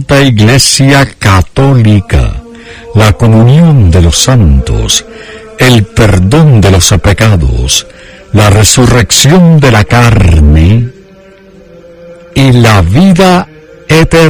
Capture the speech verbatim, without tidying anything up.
Santa Iglesia Católica, la comunión de los santos, el perdón de los pecados, la resurrección de la carne y la vida eterna.